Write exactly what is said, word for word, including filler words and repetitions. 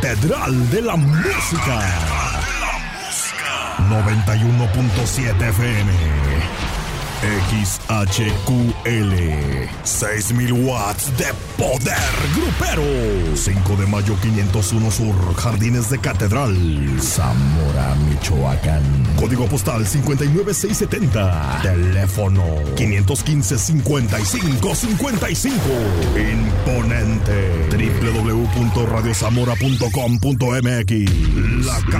Catedral de la Música. noventa y uno punto siete F M. X H Q L. seis mil watts de poder grupero. cinco de mayo quinientos uno Sur, Jardines de Catedral, Zamora, Michoacán. Código postal cincuenta y nueve seis setenta. Teléfono quinientos quince, cincuenta y cinco cincuenta y cinco. Imponente. doble u doble u doble u punto radio zamora punto com punto m x. La